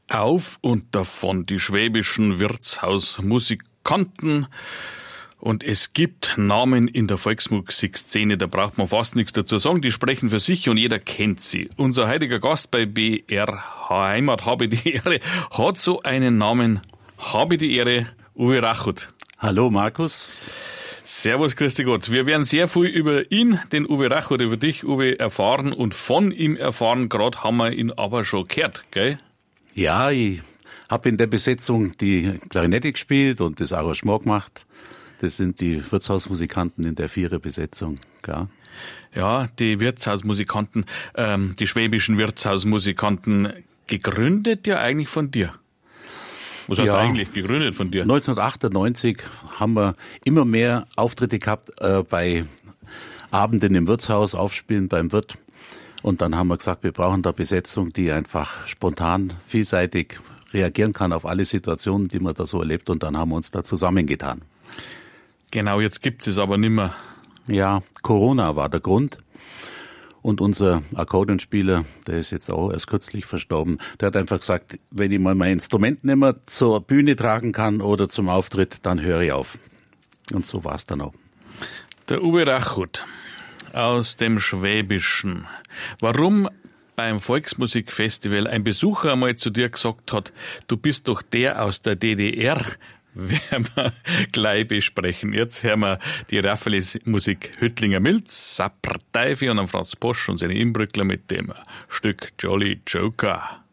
auf und davon die schwäbischen Wirtshausmusikanten. Und es gibt Namen in der Volksmusikszene, da braucht man fast nichts dazu sagen, die sprechen für sich und jeder kennt sie. Unser heutiger Gast bei BR Heimat, habe die Ehre, hat so einen Namen, habe die Ehre, Uwe Rachut. Hallo Markus. Servus, grüß dich Gott. Wir werden sehr viel über ihn, den Uwe Rachut, über dich, Uwe, erfahren und von ihm erfahren. Gerade haben wir ihn aber schon gehört, gell? Ja, ich habe in der Besetzung die Klarinette gespielt und das Arrangement gemacht. Das sind die Wirtshausmusikanten in der Viererbesetzung, ja. Ja, die Wirtshausmusikanten, die schwäbischen Wirtshausmusikanten, gegründet ja eigentlich von dir. Was heißt eigentlich gegründet von dir? 1998 haben wir immer mehr Auftritte gehabt bei Abenden im Wirtshaus, Aufspielen beim Wirt. Und dann haben wir gesagt, wir brauchen da Besetzung, die einfach spontan, vielseitig reagieren kann auf alle Situationen, die man da so erlebt. Und dann haben wir uns da zusammengetan. Genau, jetzt gibt es aber nimmer. Ja, Corona war der Grund. Und unser Akkordeonspieler, der ist jetzt auch erst kürzlich verstorben, der hat einfach gesagt, wenn ich mal mein Instrument nicht mehr zur Bühne tragen kann oder zum Auftritt, dann höre ich auf. Und so war es dann auch. Der Uwe Rachut aus dem Schwäbischen. Warum beim Volksmusikfestival ein Besucher einmal zu dir gesagt hat, du bist doch der aus der DDR, werden wir gleich besprechen. Jetzt hören wir die Raffaele-Musik Hüttlinger Milz, Sapperteifi und dann Franz Bosch und seine Inbrückler mit dem Stück Jolly Joker.